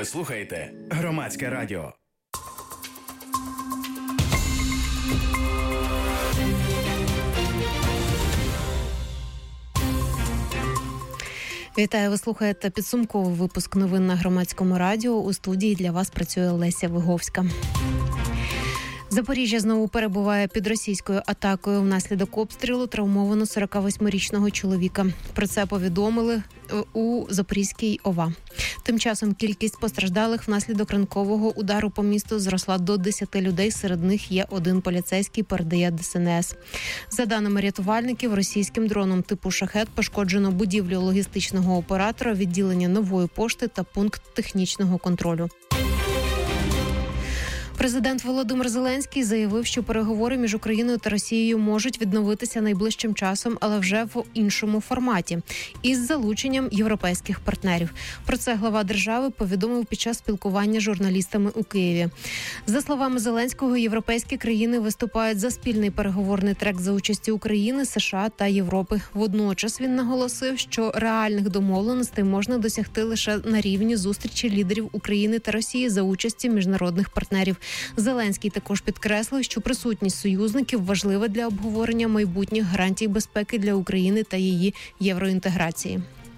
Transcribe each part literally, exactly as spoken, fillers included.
Ви слухаєте Громадське радіо. Вітаю, ви слухаєте підсумковий випуск новин на Громадському радіо. У студії для вас працює Леся Виговська. Запоріжжя знову перебуває під російською атакою. Внаслідок обстрілу травмовано сорок восьмирічного чоловіка. Про це повідомили у Запорізькій ОВА. Тим часом кількість постраждалих внаслідок ранкового удару по місту зросла до десяти людей. Серед них є один поліцейський, передає ДСНС. За даними рятувальників, російським дроном типу «Шахед» пошкоджено будівлю логістичного оператора, відділення Нової пошти та пункт технічного контролю. Президент Володимир Зеленський заявив, що переговори між Україною та Росією можуть відновитися найближчим часом, але вже в іншому форматі – із залученням європейських партнерів. Про це глава держави повідомив під час спілкування з журналістами у Києві. За словами Зеленського, європейські країни виступають за спільний переговорний трек за участі України, США та Європи. Водночас він наголосив, що реальних домовленостей можна досягти лише на рівні зустрічі лідерів України та Росії за участі міжнародних партнерів. Зеленський також підкреслив, що присутність союзників важлива для обговорення майбутніх гарантій безпеки для України та її євроінтеграції.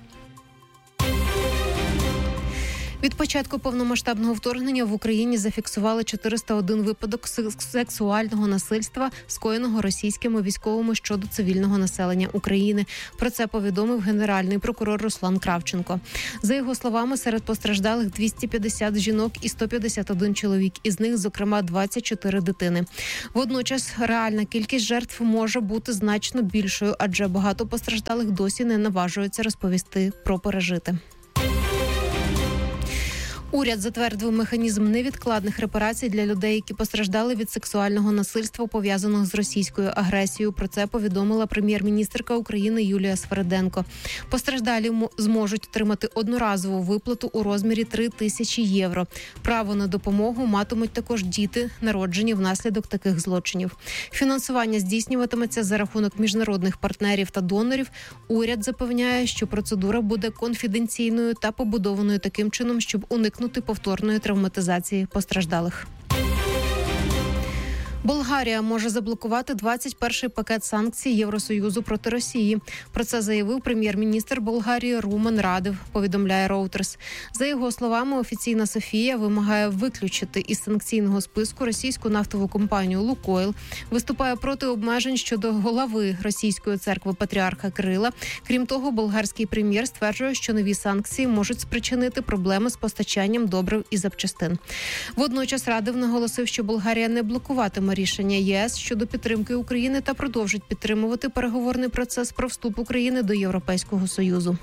Від початку повномасштабного вторгнення в Україні зафіксували чотириста один випадок сексуального насильства, скоєного російськими військовими щодо цивільного населення України. Про це повідомив генеральний прокурор Руслан Кравченко. За його словами, серед постраждалих двісті п'ятдесят жінок і сто п'ятдесят один чоловік, із них, зокрема, двадцять чотири дитини. Водночас, реальна кількість жертв може бути значно більшою, адже багато постраждалих досі не наважуються розповісти про пережите. Уряд затвердив механізм невідкладних репарацій для людей, які постраждали від сексуального насильства, пов'язаного з російською агресією. Про це повідомила прем'єр-міністерка України Юлія Свериденко. Постраждалі зможуть отримати одноразову виплату у розмірі три тисячі євро. Право на допомогу матимуть також діти, народжені внаслідок таких злочинів. Фінансування здійснюватиметься за рахунок міжнародних партнерів та донорів. Уряд запевняє, що процедура буде конфіденційною та побудованою таким чином, щоб уникнути повторної травматизації постраждалих. Болгарія може заблокувати двадцять перший пакет санкцій Євросоюзу проти Росії. Про це заявив прем'єр-міністр Болгарії Румен Радев, повідомляє Reuters. За його словами, офіційна Софія вимагає виключити із санкційного списку російську нафтову компанію «Лукойл», виступає проти обмежень щодо голови російської церкви патріарха Кирила. Крім того, болгарський прем'єр стверджує, що нові санкції можуть спричинити проблеми з постачанням добрив і запчастин. Водночас Радев наголосив, що Болгарія не блокуватиме рішення ЄС щодо підтримки України та продовжить підтримувати переговорний процес про вступ України до Європейського Союзу.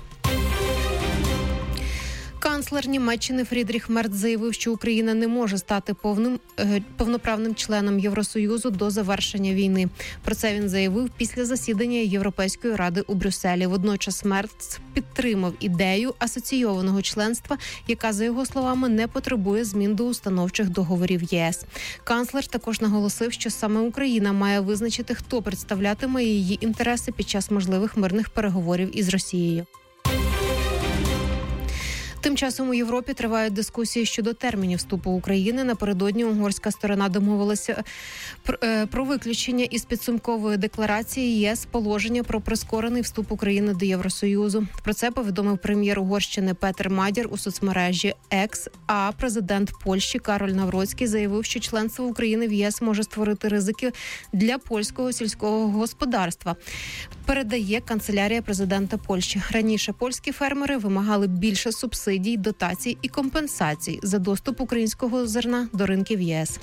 Канцлер Німеччини Фрідріх Мерц заявив, що Україна не може стати повним е, повноправним членом Євросоюзу до завершення війни. Про це він заявив після засідання Європейської ради у Брюсселі. Водночас Мерц підтримав ідею асоційованого членства, яка, за його словами, не потребує змін до установчих договорів ЄС. Канцлер також наголосив, що саме Україна має визначити, хто представлятиме її інтереси під час можливих мирних переговорів із Росією. Тим часом у Європі тривають дискусії щодо термінів вступу України. Напередодні угорська сторона домовилася про виключення із підсумкової декларації ЄС положення про прискорений вступ України до Євросоюзу. Про це повідомив прем'єр Угорщини Петер Мадяр у соцмережі X, а президент Польщі Кароль Навроцький заявив, що членство України в ЄС може створити ризики для польського сільського господарства. Передає канцелярія президента Польщі. Раніше польські фермери вимагали більше субсидій, дотацій і компенсацій за доступ українського зерна до ринків ЄС.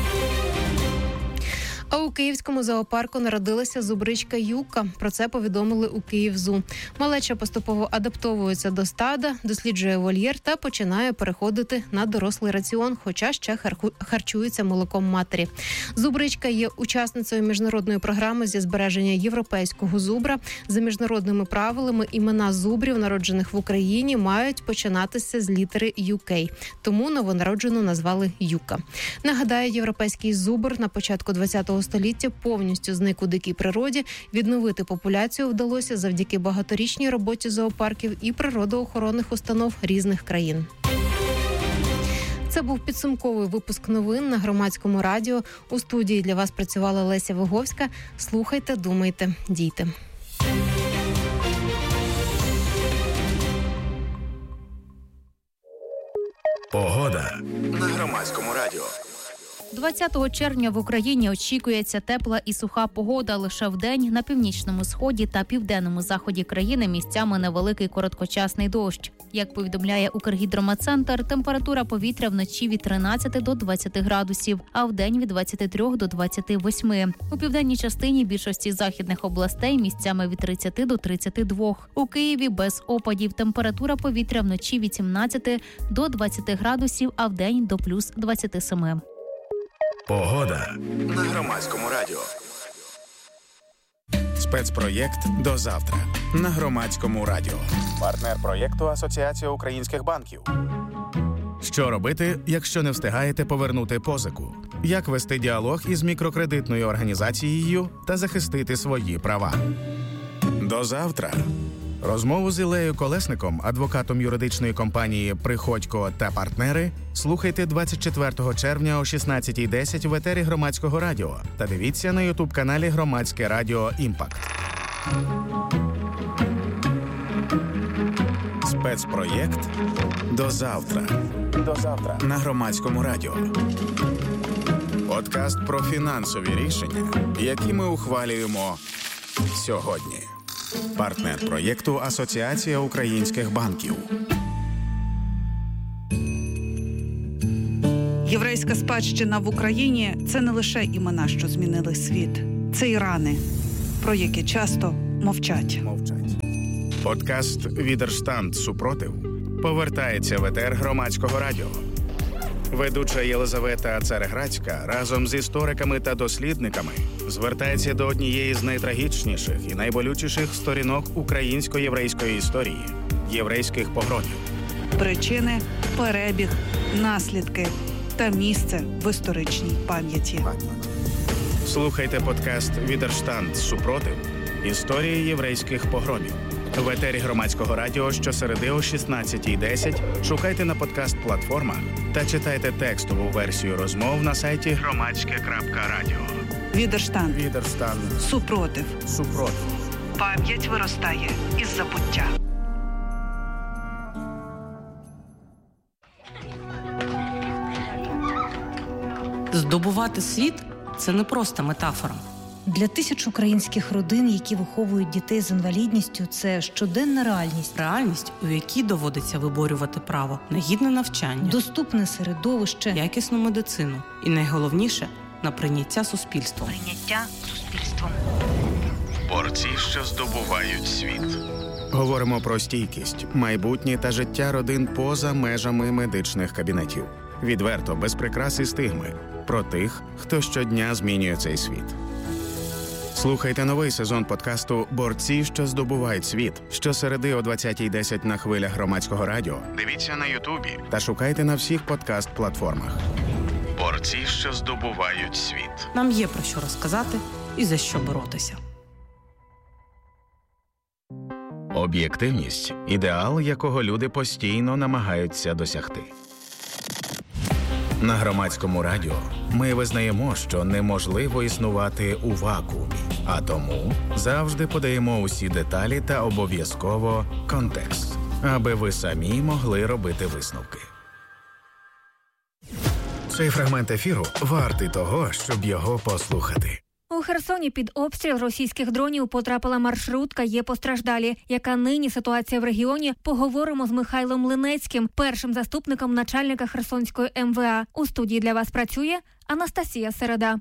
А у київському зоопарку народилася зубричка Юка. Про це повідомили у Київзу. Малеча поступово адаптовується до стада, досліджує вольєр та починає переходити на дорослий раціон, хоча ще харчується молоком матері. Зубричка є учасницею міжнародної програми зі збереження європейського зубра. За міжнародними правилами імена зубрів, народжених в Україні, мають починатися з літери ю кей. Тому новонароджену назвали Юка. Нагадаю, європейський зубр на початку ХХ століття повністю зник у дикій природі. Відновити популяцію вдалося завдяки багаторічній роботі зоопарків і природоохоронних установ різних країн. Це був підсумковий випуск новин на Громадському радіо. У студії для вас працювала Леся Виговська. Слухайте, думайте, дійте. Погода на Громадському радіо. двадцятого червня в Україні очікується тепла і суха погода. Лише вдень на північному сході та південному заході країни місцями невеликий короткочасний дощ. Як повідомляє Укргідрометцентр, температура повітря вночі від тринадцяти до двадцяти градусів, а вдень від двадцяти трьох до двадцяти восьми. У південній частині більшості західних областей місцями від тридцяти до тридцяти двох. У Києві без опадів. Температура повітря вночі від сімнадцяти до двадцяти градусів, а вдень до плюс двадцяти семи. Погода на Громадському радіо. Спецпроєкт «До завтра» на Громадському радіо. Партнер проєкту «Асоціація українських банків». Що робити, якщо не встигаєте повернути позику? Як вести діалог із мікрокредитною організацією та захистити свої права? До завтра. Розмову з Іллею Колесником, адвокатом юридичної компанії «Приходько та партнери», слухайте двадцять четвертого червня о шістнадцятій десять в етері Громадського радіо та дивіться на ютуб-каналі Громадське радіо «Імпакт». Спецпроєкт «До завтра». До завтра на Громадському радіо. Подкаст про фінансові рішення, які ми ухвалюємо сьогодні. Партнер проєкту «Асоціація українських банків». Єврейська спадщина в Україні – це не лише імена, що змінили світ. Це і рани, про які часто мовчать. Мовчать. Подкаст «Відерштанд. Супротив» повертається в етер Громадського радіо. Ведуча Єлизавета Цареградська разом з істориками та дослідниками звертається до однієї з найтрагічніших і найболючіших сторінок українсько-єврейської історії – єврейських погромів. Причини, перебіг, наслідки та місце в історичній пам'яті. Слухайте подкаст «Відерштанд. Супротив. Історії єврейських погромів». В етері Громадського радіо щосереди о шістнадцятій десять шукайте на подкаст-платформах та читайте текстову версію розмов на сайті громадське крапка радіо. Відерштанд. Відерштанд. Супротив. Супротив. Пам'ять виростає із забуття. Здобувати світ – це не просто метафора. Для тисяч українських родин, які виховують дітей з інвалідністю, це щоденна реальність. Реальність, у якій доводиться виборювати право на гідне навчання, доступне середовище, якісну медицину і, найголовніше, на прийняття суспільством. Прийняття суспільством. Борці, що здобувають світ. Говоримо про стійкість, майбутнє та життя родин поза межами медичних кабінетів. Відверто, без прикрас і стигми. Про тих, хто щодня змінює цей світ. Слухайте новий сезон подкасту «Борці, що здобувають світ» щосереди о двадцятій десять на хвилях Громадського радіо. Дивіться на Ютубі та шукайте на всіх подкаст-платформах. Борці, що здобувають світ. Нам є про що розказати і за що боротися. Об'єктивність – ідеал, якого люди постійно намагаються досягти. На Громадському радіо ми визнаємо, що неможливо існувати у вакуумі, а тому завжди подаємо усі деталі та обов'язково контекст, аби ви самі могли робити висновки. Цей фрагмент ефіру вартий того, щоб його послухати. У Херсоні під обстріл російських дронів потрапила маршрутка «Є постраждалі». Яка нині ситуація в регіоні? Поговоримо з Михайлом Линецьким, першим заступником начальника Херсонської ем ве а. У студії для вас працює Анастасія Середа.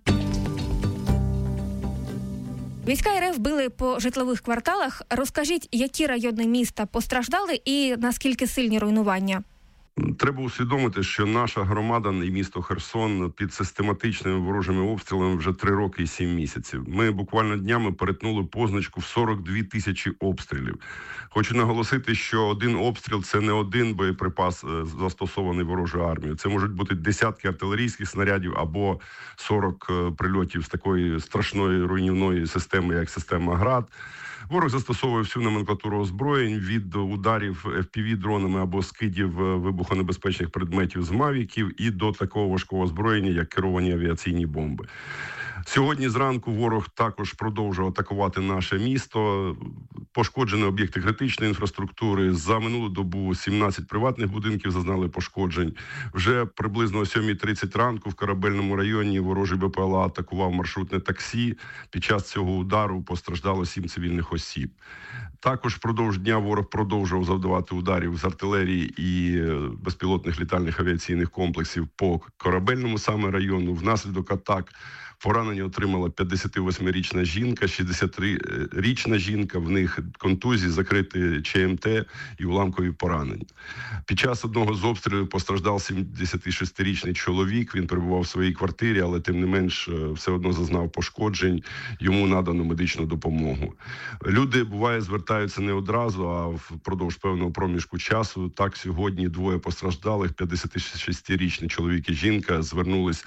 Війська ер еф били по житлових кварталах. Розкажіть, які райони міста постраждали і наскільки сильні руйнування? Треба усвідомити, що наша громада і місто Херсон під систематичними ворожими обстрілами вже три роки і сім місяців. Ми буквально днями перетнули позначку в сорок дві тисячі обстрілів. Хочу наголосити, що один обстріл – це не один боєприпас, застосований ворожою армією. Це можуть бути десятки артилерійських снарядів або сорок прильотів з такої страшної руйнівної системи, як система «Град». Ворог застосовує всю номенклатуру озброєнь від ударів еф пі ві-дронами або скидів вибухових вибухонебезпечних предметів з мавіків і до такого важкого озброєння, як керовані авіаційні бомби. Сьогодні зранку ворог також продовжував атакувати наше місто. Пошкоджені об'єкти критичної інфраструктури. За минулу добу сімнадцять приватних будинків зазнали пошкоджень. Вже приблизно о сьомій тридцять ранку в Корабельному районі ворожий Б П Л А атакував маршрутне таксі. Під час цього удару постраждало сім цивільних осіб. Також впродовж дня ворог продовжував завдавати ударів з артилерії і безпілотних літальних авіаційних комплексів по Корабельному саме району. Внаслідок атак поранення отримала п'ятдесятивосьмирічна жінка, шістдесятирічна жінка, в них контузії, закриті Ч М Т і уламкові поранення. Під час одного з обстрілів постраждав сімдесятишестирічний чоловік, він перебував в своїй квартирі, але тим не менш все одно зазнав пошкоджень, йому надано медичну допомогу. Люди, буває, звертаються не одразу, а впродовж певного проміжку часу. Так, сьогодні двоє постраждалих, п'ятдесятишестирічний чоловік і жінка, звернулись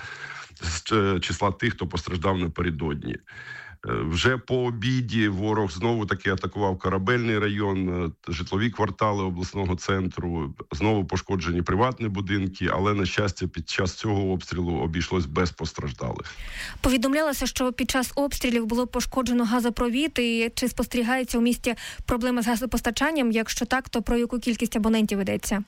з числа тих, хто постраждав напередодні. Вже по обіді ворог знову таки атакував Корабельний район, житлові квартали обласного центру, знову пошкоджені приватні будинки, але, на щастя, під час цього обстрілу обійшлось без постраждалих. Повідомлялося, що під час обстрілів було пошкоджено газопровід, і чи спостерігається у місті проблеми з газопостачанням? Якщо так, то про яку кількість абонентів йдеться?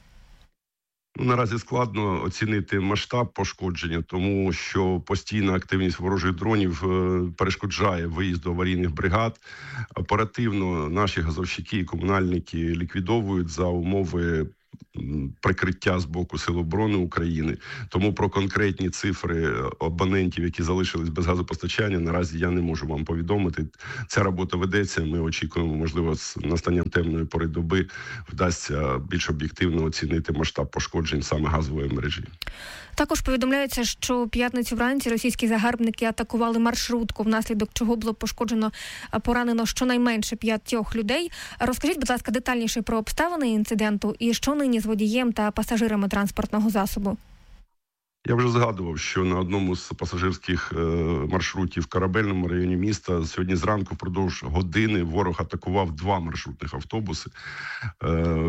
Наразі складно оцінити масштаб пошкодження, тому що постійна активність ворожих дронів перешкоджає виїзду аварійних бригад. Оперативно наші газовщики і комунальники ліквідовують за умови прикриття з боку Сил оборони України. Тому про конкретні цифри абонентів, які залишились без газопостачання, наразі я не можу вам повідомити. Ця робота ведеться, ми очікуємо, можливо, з настанням темної пори доби вдасться більш об'єктивно оцінити масштаб пошкоджень саме газової мережі. Також повідомляється, що п'ятницю вранці російські загарбники атакували маршрутку, внаслідок чого було пошкоджено, поранено щонайменше п'ятьох людей. Розкажіть, будь ласка, детальніше про обставини інциденту і що нині з водієм та пасажирами транспортного засобу. Я вже згадував, що на одному з пасажирських е, маршрутів в Корабельному районі міста сьогодні зранку впродовж години ворог атакував два маршрутних автобуси. Е,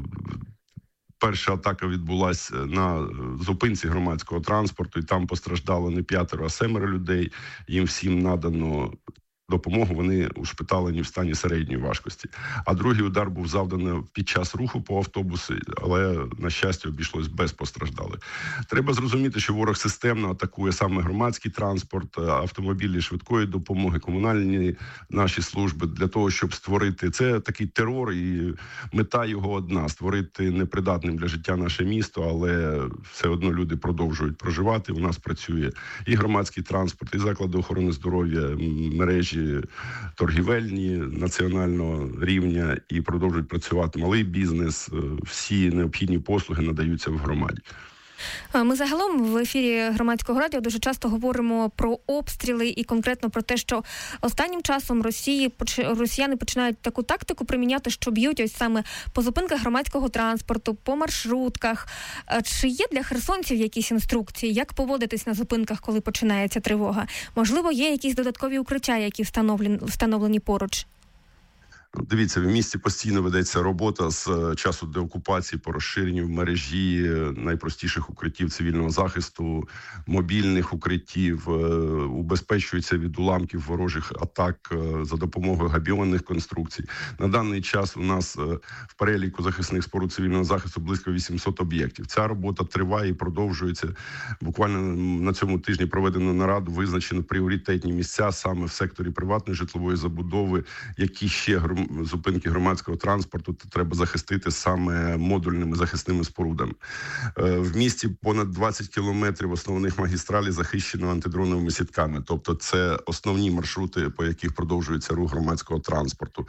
Перша атака відбулася на зупинці громадського транспорту, і там постраждало не п'ятеро, а семеро людей. Їм всім надано допомогу, вони ушпиталені в стані середньої важкості. А другий удар був завданий під час руху по автобусу, але, на щастя, обійшлось без постраждалих. Треба зрозуміти, що ворог системно атакує саме громадський транспорт, автомобілі швидкої допомоги, комунальні наші служби, для того, щоб створити... Це такий терор, і мета його одна – створити непридатним для життя наше місто, але все одно люди продовжують проживати. У нас працює і громадський транспорт, і заклади охорони здоров'я, мережі торгівельні національного рівня, і продовжують працювати малий бізнес. Всі необхідні послуги надаються в громаді. Ми загалом в ефірі Громадського радіо дуже часто говоримо про обстріли і конкретно про те, що останнім часом Росії, росіяни починають таку тактику приміняти, що б'ють ось саме по зупинках громадського транспорту, по маршрутках. Чи є для херсонців якісь інструкції, як поводитись на зупинках, коли починається тривога? Можливо, є якісь додаткові укриття, які встановлені, встановлені поруч? Дивіться, в місті постійно ведеться робота з часу деокупації по розширенню мережі найпростіших укриттів цивільного захисту, мобільних укриттів, убезпечується від уламків ворожих атак за допомогою габіонних конструкцій. На даний час у нас в переліку захисних споруд цивільного захисту близько вісімсот об'єктів. Ця робота триває і продовжується. Буквально на цьому тижні проведено нараду, визначено пріоритетні місця саме в секторі приватної житлової забудови, які ще зупинки громадського транспорту треба захистити саме модульними захисними спорудами. В місті понад двадцять кілометрів основних магістралей захищено антидроновими сітками. Тобто це основні маршрути, по яких продовжується рух громадського транспорту.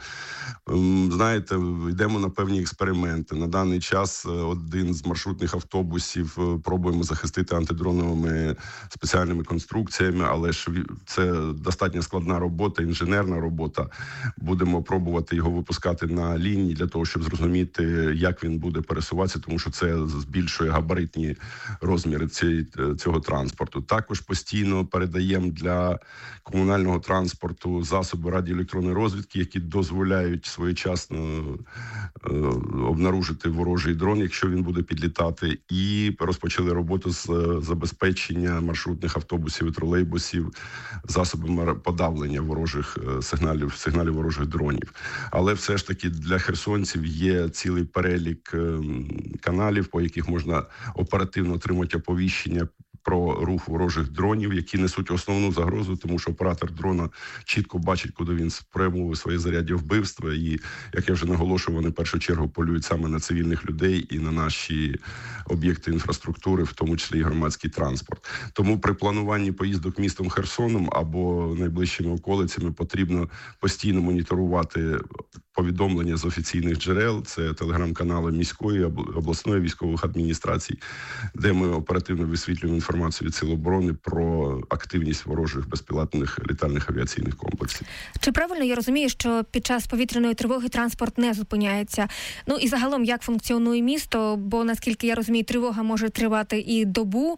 Знаєте, йдемо на певні експерименти. На даний час один з маршрутних автобусів пробуємо захистити антидроновими спеціальними конструкціями, але ж це достатньо складна робота, інженерна робота. Будемо пробувати пробувати його випускати на лінії для того, щоб зрозуміти, як він буде пересуватися, тому що це збільшує габаритні розміри цієї, цього транспорту. Також постійно передаємо для комунального транспорту засоби радіоелектронної розвідки, які дозволяють своєчасно е, обнаружити ворожий дрон, якщо він буде підлітати, і розпочали роботу з забезпечення маршрутних автобусів і тролейбусів засобами подавлення ворожих сигналів, сигналів ворожих дронів. Але все ж таки для херсонців є цілий перелік каналів, по яких можна оперативно отримати оповіщення про рух ворожих дронів, які несуть основну загрозу, тому що оператор дрона чітко бачить, куди він спрямовує своє заряддя вбивства. І, як я вже наголошував, вони в першу чергу полюють саме на цивільних людей і на наші об'єкти інфраструктури, в тому числі і громадський транспорт. Тому при плануванні поїздок містом Херсоном або найближчими околицями потрібно постійно моніторувати повідомлення з офіційних джерел, це телеграм-канали міської, обласної військових адміністрацій, де ми оперативно висвітлюємо інформацію від Сил оборони про активність ворожих безпілотних літальних авіаційних комплексів. Чи правильно я розумію, що під час повітряної тривоги транспорт не зупиняється? Ну і загалом, як функціонує місто? Бо, наскільки я розумію, тривога може тривати і добу,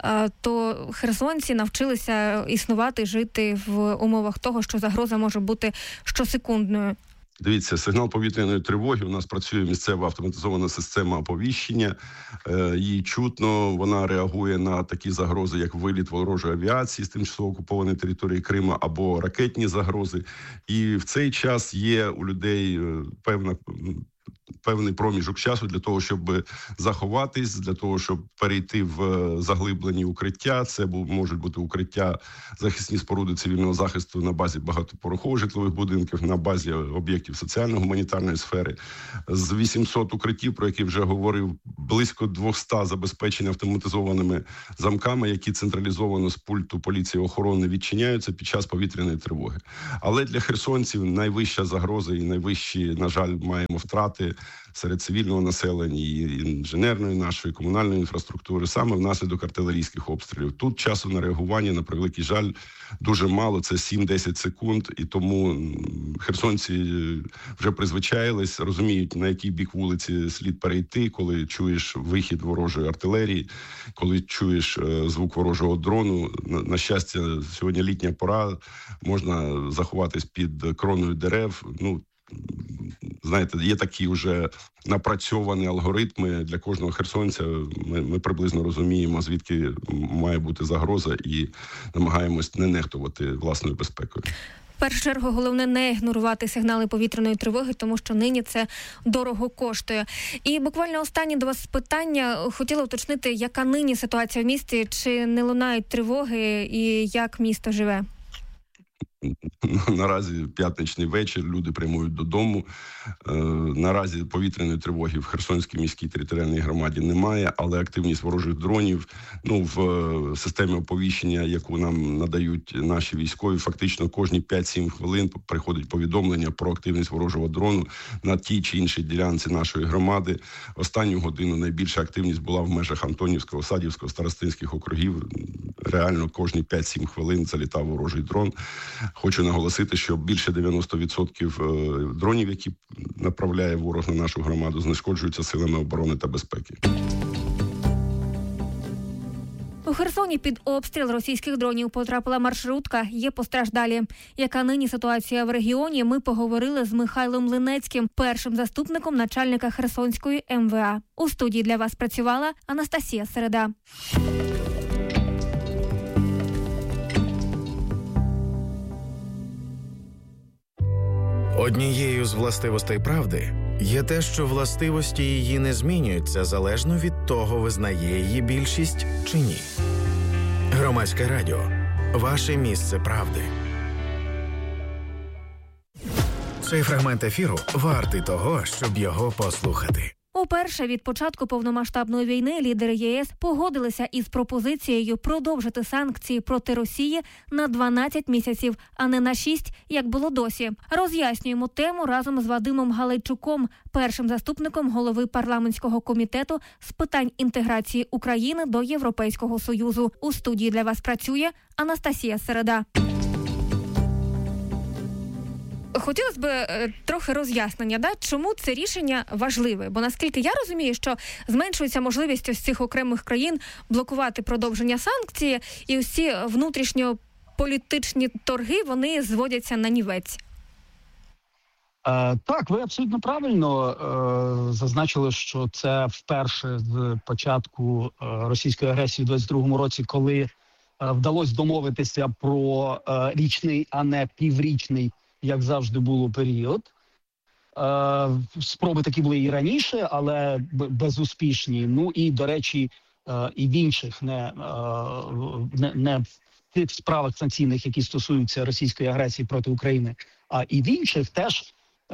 то херсонці навчилися існувати, жити в умовах того, що загроза може бути щосекундною. Дивіться, сигнал повітряної тривоги. У нас працює місцева автоматизована система оповіщення. Її чутно, вона реагує на такі загрози, як виліт ворожої авіації з тимчасово окупованої території Криму або ракетні загрози. І в цей час є у людей певна... певний проміжок часу для того, щоб заховатись, для того, щоб перейти в заглиблені укриття. Це можуть бути укриття, захисні споруди цивільного захисту на базі багатоповерхових житлових будинків, на базі об'єктів соціально-гуманітарної сфери. З вісімсот укриттів, про які вже говорив, близько двісті забезпечені автоматизованими замками, які централізовано з пульту поліції охорони відчиняються під час повітряної тривоги. Але для херсонців найвища загроза і найвищі, на жаль, маємо втрати серед цивільного населення і інженерної нашої, комунальної інфраструктури, саме внаслідок артилерійських обстрілів. Тут часу на реагування, на превеликий жаль, дуже мало, це сім-десять секунд, і тому херсонці вже призвичаїлись, розуміють, на який бік вулиці слід перейти, коли чуєш вихід ворожої артилерії, коли чуєш звук ворожого дрону. На, на щастя, сьогодні літня пора, можна заховатись під кроною дерев. Ну, знаєте, є такі вже напрацьовані алгоритми для кожного херсонця. Ми, ми приблизно розуміємо, звідки має бути загроза, і намагаємось не нехтувати власною безпекою. В першу чергу, головне не ігнорувати сигнали повітряної тривоги, тому що нині це дорого коштує. І буквально останнє до вас питання. Хотіла уточнити, яка нині ситуація в місті, чи не лунають тривоги і як місто живе? Наразі п'ятничний вечір, люди прямують додому. Е, наразі повітряної тривоги в Херсонській міській територіальній громаді немає, але активність ворожих дронів, ну, в е, системі оповіщення, яку нам надають наші військові, фактично кожні п'ять-сім хвилин приходить повідомлення про активність ворожого дрону на тій чи іншій ділянці нашої громади. Останню годину найбільша активність була в межах Антонівського, Садівського, Старостинських округів. Реально кожні п'ять-сім хвилин залітав ворожий дрон. Хочу наголосити, що більше дев'яносто відсотків дронів, які направляє ворог на нашу громаду, знешкоджуються силами оборони та безпеки. У Херсоні під обстріл російських дронів потрапила маршрутка, є постраждалі. Яка нині ситуація в регіоні, ми поговорили з Михайлом Линецьким, першим заступником начальника Херсонської ем ве а. У студії для вас працювала Анастасія Середа. Однією з властивостей правди є те, що властивості її не змінюються залежно від того, визнає її більшість чи ні. Громадське радіо. Ваше місце правди. Цей фрагмент ефіру вартий того, щоб його послухати. Уперше від початку повномасштабної війни лідери є ес погодилися із пропозицією продовжити санкції проти Росії на дванадцять місяців, а не на шість, як було досі. Роз'яснюємо тему разом з Вадимом Галайчуком, першим заступником голови парламентського комітету з питань інтеграції України до Європейського Союзу. У студії для вас працює Анастасія Середа. хотілося б е, трохи роз'яснення, да? Чому це рішення важливе? Бо наскільки я розумію, що зменшується можливість ось цих окремих країн блокувати продовження санкцій, і усі внутрішньополітичні торги, вони зводяться на нівець. Е, так, ви абсолютно правильно е, зазначили, що це вперше з початку е, російської агресії у двадцять другому році, коли е, вдалося домовитися про е, річний, а не піврічний, як завжди було, період. Е, спроби такі були і раніше, але безуспішні. Ну і, до речі, е, і в інших, не, е, не, не в тих справах санкційних, які стосуються російської агресії проти України, а і в інших теж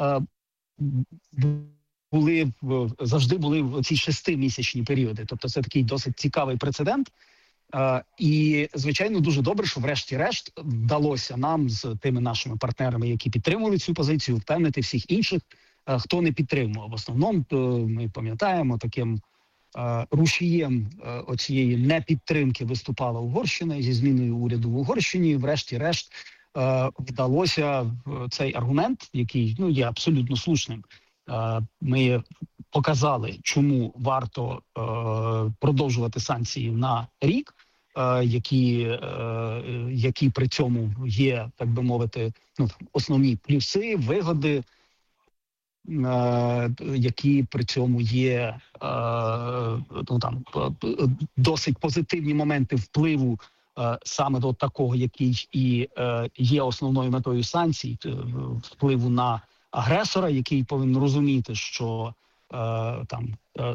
були, завжди були в ці шестимісячні періоди. Тобто це такий досить цікавий прецедент. І, звичайно, дуже добре, що врешті-решт вдалося нам з тими нашими партнерами, які підтримували цю позицію, впевнити всіх інших, хто не підтримував. В основному, ми пам'ятаємо, таким рушієм оцієї непідтримки виступала Угорщина зі зміною уряду в Угорщині. Врешті-решт вдалося цей аргумент, який ну є абсолютно слушним. Ми показали, чому варто продовжувати санкції на рік, які, які при цьому є, так би мовити, ну, основні плюси, вигоди, які при цьому є ну, там, досить позитивні моменти впливу саме до такого, який і е, є основною метою санкцій, впливу на агресора, який повинен розуміти, що е, там е,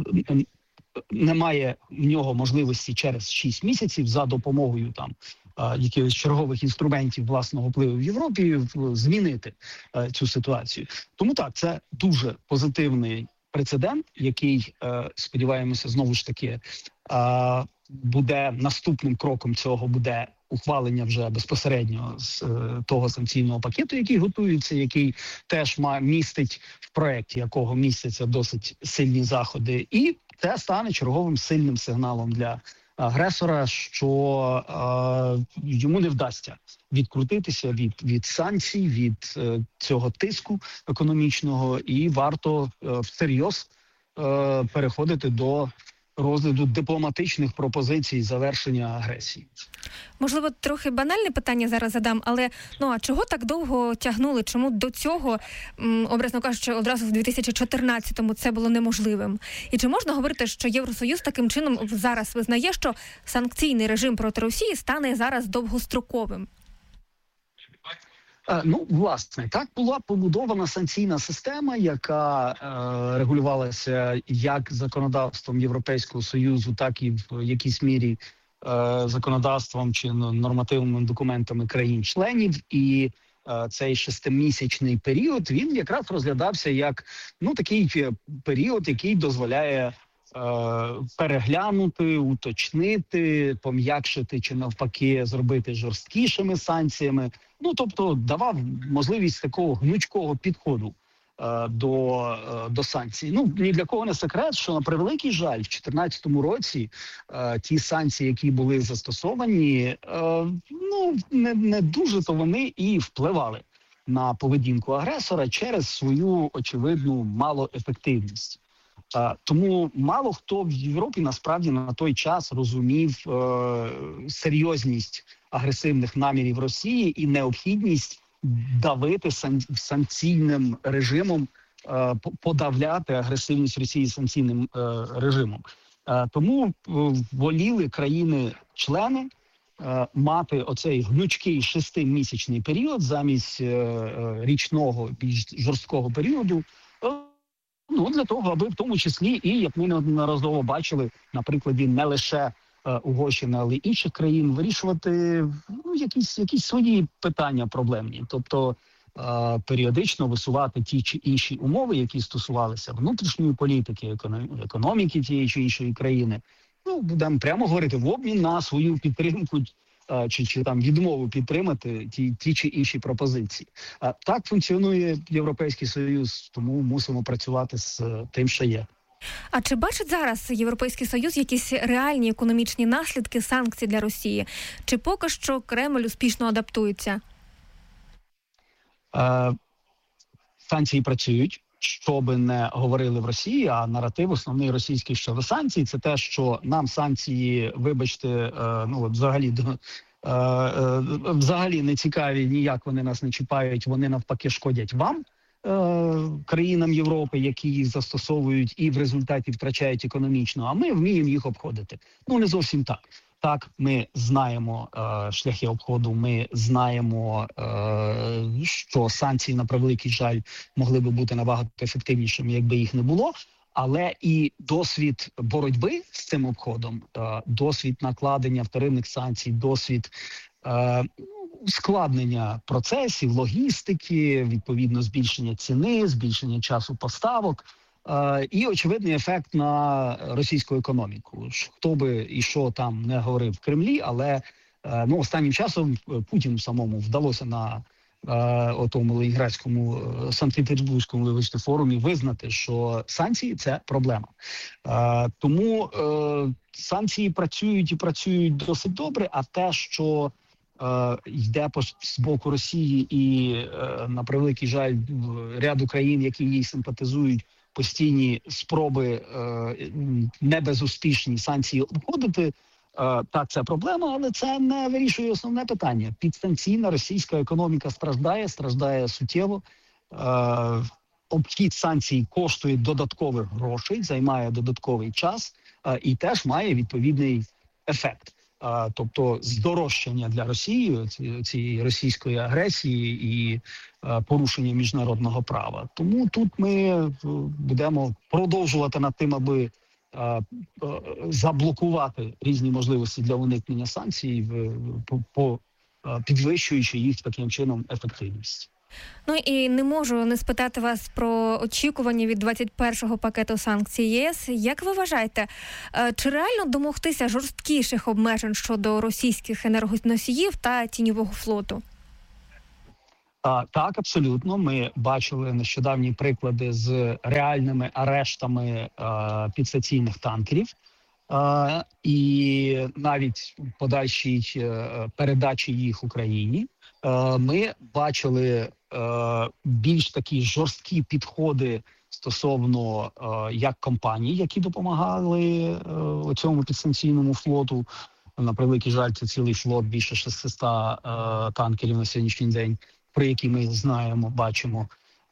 немає в нього можливості через шість місяців за допомогою там е, якихось чергових інструментів власного впливу в Європі змінити е, цю ситуацію. Тому так, це дуже позитивний прецедент, який, е, сподіваємося, знову ж таки, е, буде наступним кроком цього буде ухвалення вже безпосередньо з е, того санкційного пакету, який готується, який теж має містить в проєкті, якого містяться досить сильні заходи, і це стане черговим сильним сигналом для агресора, що е, йому не вдасться відкрутитися від, від санкцій, від е, цього тиску економічного, і варто е, всерйоз е, переходити до розгляду дипломатичних пропозицій завершення агресії. Можливо, трохи банальне питання зараз задам, але ну а чого так довго тягнули? Чому до цього, м, образно кажучи, одразу в дві тисячі чотирнадцятому це було неможливим? І чи можна говорити, що Євросоюз таким чином зараз визнає, що санкційний режим проти Росії стане зараз довгостроковим? Ну, власне, так була побудована санкційна система, яка е, регулювалася як законодавством Європейського Союзу, так і в якійсь мірі е, законодавством чи нормативними документами країн-членів. І е, цей шестимісячний період, він якраз розглядався як ну такий період, який дозволяє переглянути, уточнити, пом'якшити чи навпаки зробити жорсткішими санкціями. Ну, тобто давав можливість такого гнучкого підходу е, до, е, до санкцій. Ну, ні для кого не секрет, що на превеликий жаль, в дві тисячі чотирнадцятому році е, ті санкції, які були застосовані, е, ну, не, не дуже-то вони і впливали на поведінку агресора через свою очевидну малоефективність. Uh, тому мало хто в Європі насправді на той час розумів uh, серйозність агресивних намірів Росії і необхідність давити сан- санкційним режимом, uh, подавляти агресивність Росії санкційним uh, режимом. Uh, тому uh, воліли країни-члени uh, мати оцей гнучкий шестимісячний період замість uh, річного більш жорсткого періоду. Ну, для того, аби в тому числі, і, як ми неодноразово бачили, на прикладі не лише е, Угорщини, але й інших країн, вирішувати ну, якісь, якісь свої питання проблемні. Тобто е, періодично висувати ті чи інші умови, які стосувалися внутрішньої політики, економіки, економіки тієї чи іншої країни. Ну, будемо прямо говорити, в обмін на свою підтримку чи, чи там відмову підтримати ті, ті чи інші пропозиції. А так функціонує Європейський Союз, тому мусимо працювати з тим, що є. А чи бачить зараз Європейський Союз якісь реальні економічні наслідки санкцій для Росії? Чи поки що Кремль успішно адаптується? Санкції працюють, що би не говорили в Росії, а наратив основний російський щодо санкцій – це те, що нам санкції, вибачте, ну от взагалі взагалі не цікаві, ніяк вони нас не чіпають, вони навпаки шкодять вам, країнам Європи, які їх застосовують і в результаті втрачають економічно, а ми вміємо їх обходити. Ну, не зовсім так. Так, ми знаємо е, шляхи обходу, ми знаємо, е, що санкції, на превеликий жаль, могли би бути набагато ефективнішими, якби їх не було. Але і досвід боротьби з цим обходом, е, досвід накладення вторинних санкцій, досвід е, ускладнення процесів, логістики, відповідно збільшення ціни, збільшення часу поставок. Uh, і очевидний ефект на російську економіку. Хто би і що там не говорив в Кремлі, але uh, ну, останнім часом Путіну самому вдалося на uh, отому Ленінградському, Санкт-Петербурзькому, вибачте, форумі визнати, що санкції – це проблема. Uh, тому uh, санкції працюють і працюють досить добре, а те, що Uh, йде по, з боку Росії і, uh, на превеликий жаль, ряду країн, які їй симпатизують, постійні спроби е, не безуспішні санкції обходити, е, так, це проблема, але це не вирішує основне питання. Підстанційна російська економіка страждає, страждає суттєво. Е, обхід санкцій коштує додаткових грошей, займає додатковий час е, і теж має відповідний ефект. Uh, тобто здорожчання для Росії цієї російської агресії і uh, порушення міжнародного права. Тому тут ми uh, будемо продовжувати над тим, аби uh, uh, заблокувати різні можливості для уникнення санкцій, uh, по, по, uh, підвищуючи їх таким чином ефективність. Ну і не можу не спитати вас про очікування від двадцять першого пакету санкцій ЄС. Як ви вважаєте, чи реально домогтися жорсткіших обмежень щодо російських енергоносіїв та тіньового флоту? А, так, абсолютно. Ми бачили нещодавні приклади з реальними арештами а, підстаційних танкерів. А, і навіть подальшій а, передачі їх Україні. А, ми бачили а, більш такі жорсткі підходи стосовно а, як компаній, які допомагали а, цьому підстанційному флоту. На превеликий жаль, це цілий флот, більше шістсот а, танкерів на сьогоднішній день, про які ми знаємо, бачимо.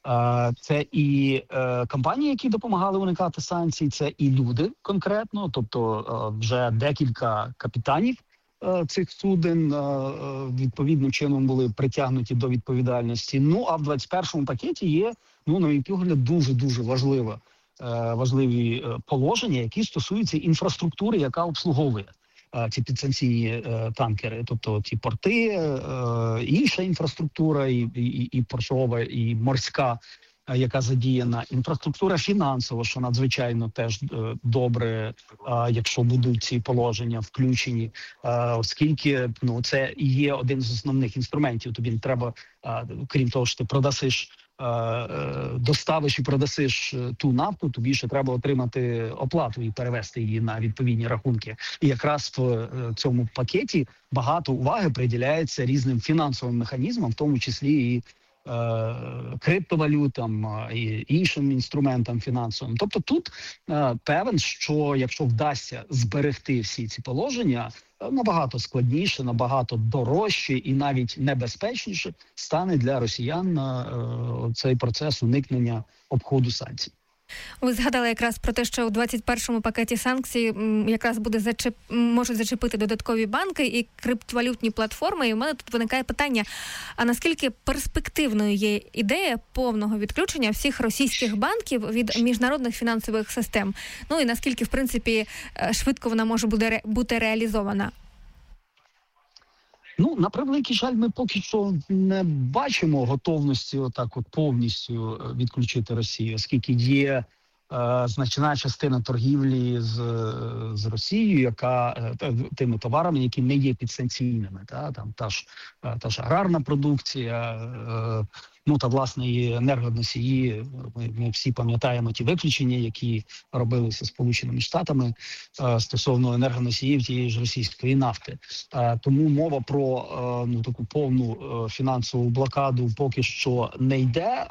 Це і е, компанії, які допомагали уникати санкцій, це і люди конкретно, тобто е, вже декілька капітанів е, цих суден е, відповідним чином були притягнуті до відповідальності. Ну, а в двадцять першому пакеті є, ну, на мій погляд, дуже-дуже важливе, е, важливі е, положення, які стосуються інфраструктури, яка обслуговує ці підстанційні е, танкери, тобто ті порти, е, інша інфраструктура, і, і, і портова, і морська, е, яка задіяна, інфраструктура фінансова, що надзвичайно теж е, добре, е, якщо будуть ці положення включені, е, оскільки ну, це і є один з основних інструментів. Тобі не треба, е, крім того, що ти продасиш, доставиш і продасиш ту нафту, тобі ще треба отримати оплату і перевести її на відповідні рахунки. І якраз в цьому пакеті багато уваги приділяється різним фінансовим механізмам, в тому числі і е, криптовалютам, і іншим інструментам фінансовим. Тобто тут е, певен, що якщо вдасться зберегти всі ці положення, набагато складніше, набагато дорожче і навіть небезпечніше стане для росіян е, цей процес уникнення обходу санкцій. Ви згадали якраз про те, що у двадцять першому пакеті санкцій якраз буде зачеп... можуть зачепити додаткові банки і криптовалютні платформи. І в мене тут виникає питання, а наскільки перспективною є ідея повного відключення всіх російських банків від міжнародних фінансових систем? Ну і наскільки, в принципі, швидко вона може буде бути реалізована? Ну, на превеликий жаль, ми поки що не бачимо готовності отак от повністю відключити Росію, оскільки є е, значна частина торгівлі з, з Росією, яка е, тими товарами, які не є підстанційними. Та, там, та, ж, та ж аграрна продукція, е, Ну та власне і енергоносії. Ми, ми всі пам'ятаємо ті виключення, які робилися Сполученими Штатами е, стосовно енергоносіїв тієї ж російської нафти. Е, тому мова про е, ну таку повну е, фінансову блокаду поки що не йде, е,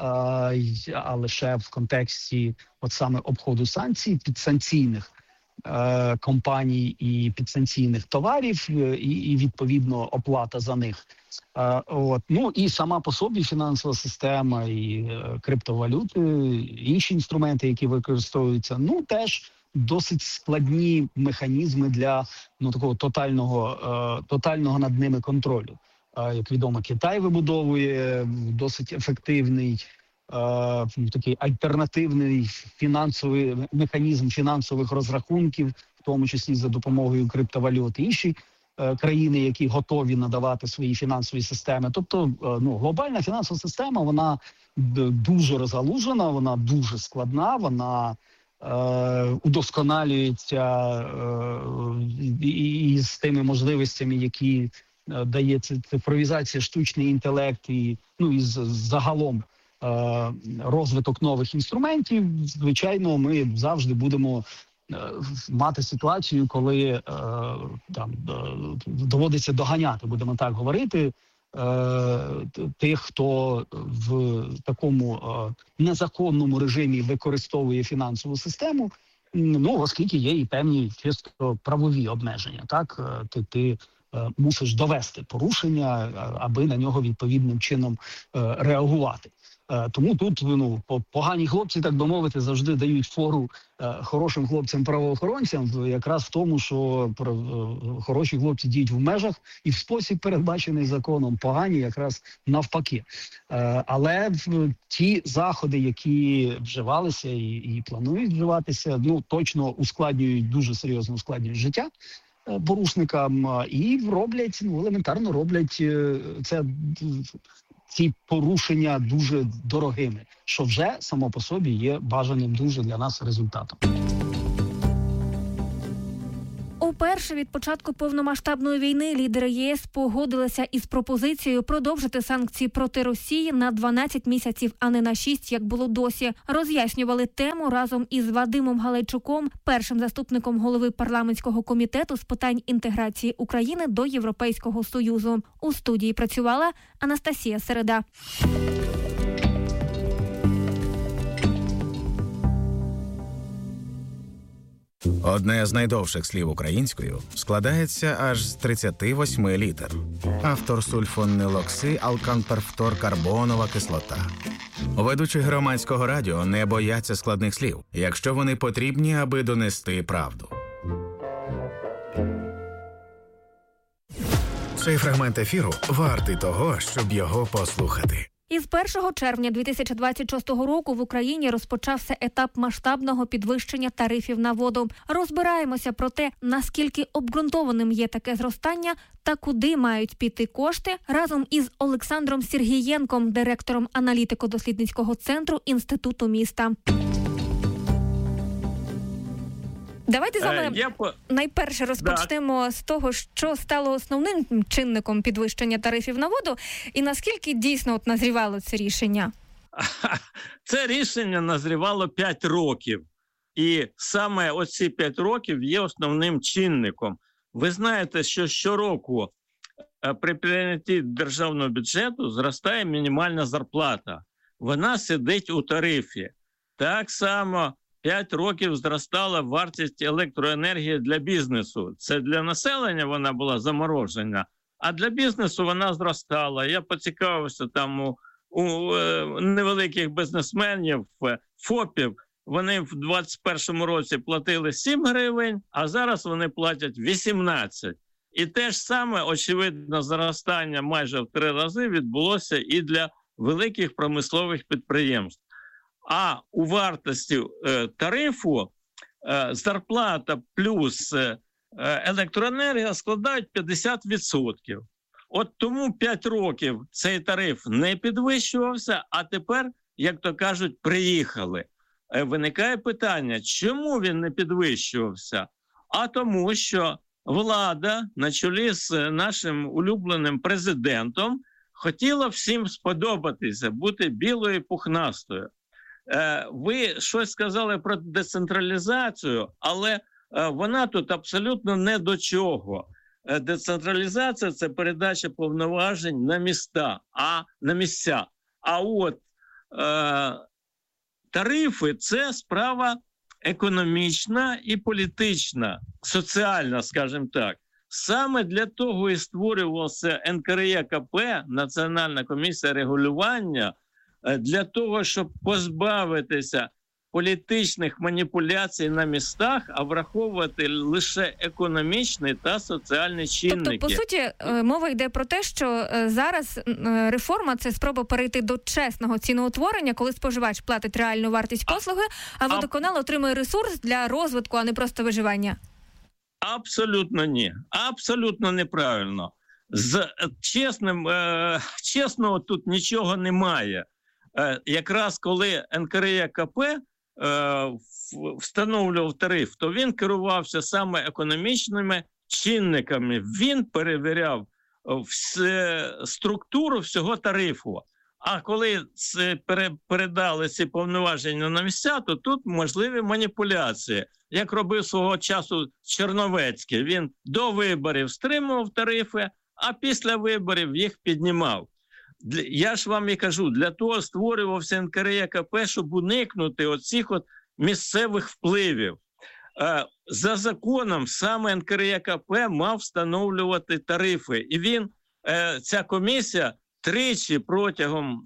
а лише в контексті от саме обходу санкцій, підсанкційних е, компаній і підсанкційних товарів, і, і відповідно оплата за них. Uh, от. Ну і сама по собі фінансова система, і е, криптовалюти, інші інструменти, які використовуються, ну теж досить складні механізми для ну такого тотального, е, тотального над ними контролю. Е, як відомо, Китай вибудовує досить ефективний е, такий альтернативний фінансовий механізм фінансових розрахунків, в тому числі за допомогою криптовалют. Інші країни, які готові надавати свої фінансові системи. Тобто, ну, глобальна фінансова система, вона дуже розгалужена, вона дуже складна, вона е, удосконалюється е, і, і з тими можливостями, які е, дає цифровізація, штучний інтелект і, ну, і з, загалом е, розвиток нових інструментів. Звичайно, ми завжди будемо мати ситуацію, коли е, там доводиться доганяти, будемо так говорити, е, тих, хто в такому е, незаконному режимі використовує фінансову систему, ну, оскільки є і певні чисто правові обмеження. Так, ти, ти е, мусиш довести порушення, аби на нього відповідним чином е, реагувати. Тому тут, ну, погані хлопці, так би мовити, завжди дають фору е, хорошим хлопцям-правоохоронцям, якраз в тому, що е, хороші хлопці діють в межах і в спосіб, передбачений законом, погані якраз навпаки. Е, але в, ті заходи, які вживалися і, і планують вживатися, ну, точно ускладнюють, дуже серйозно ускладнюють життя е, порушникам і роблять, ну, елементарно роблять е, це... ці порушення дуже дорогими, що вже само по собі є бажаним дуже для нас результатом. Уперше від початку повномасштабної війни лідери ЄС погодилися із пропозицією продовжити санкції проти Росії на дванадцять місяців, а не на шість, як було досі. Роз'яснювали тему разом із Вадимом Галайчуком, першим заступником голови парламентського комітету з питань інтеграції України до Європейського Союзу. У студії працювала Анастасія Середа. Одне з найдовших слів українською складається аж з тридцяти восьми літер. Автор сульфонилокси алканперфторкарбонова кислота. Ведучі громадського радіо не бояться складних слів, якщо вони потрібні, аби донести правду. Цей фрагмент ефіру вартий того, щоб його послухати. Із першого червня дві тисячі двадцять шостого року в Україні розпочався етап масштабного підвищення тарифів на воду. Розбираємося про те, наскільки обґрунтованим є таке зростання та куди мають піти кошти, разом із Олександром Сергієнком, директором аналітико-дослідницького центру Інституту міста. Давайте з вами е, по... найперше розпочнемо да. з того, що стало основним чинником підвищення тарифів на воду і наскільки дійсно от назрівало це рішення? Це рішення назрівало п'ять років. І саме оці п'ять років є основним чинником. Ви знаєте, що щороку при прийнятті державного бюджету зростає мінімальна зарплата. Вона сидить у тарифі. Так само п'ять років зростала вартість електроенергії для бізнесу. Це для населення вона була заморожена, а для бізнесу вона зростала. Я поцікавився там у, у е, невеликих бізнесменів, ФОПів. Вони в двадцять першому році платили сім гривень, а зараз вони платять вісімнадцять. І те ж саме, очевидно, зростання майже в три рази відбулося і для великих промислових підприємств. А у вартості е, тарифу е, зарплата плюс е, електроенергія складають п'ятдесят відсотків. От тому п'ять років цей тариф не підвищувався, а тепер, як то кажуть, приїхали. Е, виникає питання, чому він не підвищувався? А тому, що влада на чолі з нашим улюбленим президентом хотіла всім сподобатися, бути білою і пухнастою. Ви щось сказали про децентралізацію, але вона тут абсолютно не до чого. Децентралізація – це передача повноважень на міста, а на місця. А от е, тарифи – це справа економічна і політична, соціальна, скажімо так. Саме для того і створювався ен ка ер є ка пе, Національна комісія регулювання, для того, щоб позбавитися політичних маніпуляцій на містах, а враховувати лише економічні та соціальні чинники. Тобто, по суті, мова йде про те, що зараз реформа – це спроба перейти до чесного ціноутворення, коли споживач платить реальну вартість послуги, а водоканал отримує ресурс для розвитку, а не просто виживання. Абсолютно ні. Абсолютно неправильно. З чесним, е, чесного тут нічого немає. Е, якраз коли ен ка ер є ка пе е, встановлював тариф, то він керувався саме економічними чинниками. Він перевіряв все, структуру всього тарифу. А коли це пере, передали ці повноваження на місця, то тут можливі маніпуляції. Як робив свого часу Черновецький. Він до виборів стримував тарифи, а після виборів їх піднімав. Я ж вам і кажу, для того створювався ен ка ер є ка пе, щоб уникнути оцих от місцевих впливів. За законом саме ен ка ер є ка пе мав встановлювати тарифи. І він, ця комісія, тричі протягом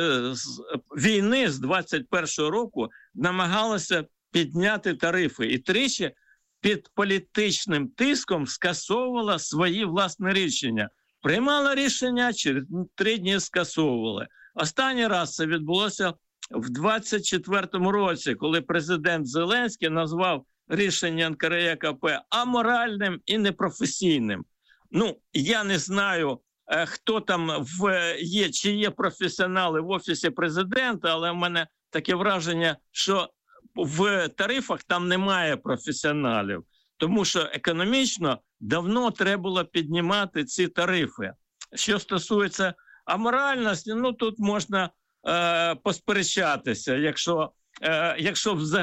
війни з двадцять першого року намагалася підняти тарифи. І тричі під політичним тиском скасовувала свої власні рішення. Приймала рішення, через три дні скасовували. Останній раз це відбулося в двадцять четвертому році, коли президент Зеленський назвав рішення ен ка ер є ка пе аморальним і непрофесійним. Ну, я не знаю, хто там в, є, чи є професіонали в Офісі президента, але в мене таке враження, що в тарифах там немає професіоналів, тому що економічно давно треба було піднімати ці тарифи. Що стосується аморальності, ну тут можна е, посперечатися, якщо, е, якщо взагалі